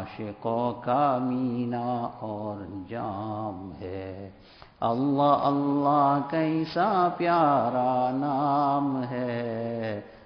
आशिकों का मीना और जाम है। अल्लाह अल्लाह कैसा प्यारा नाम है,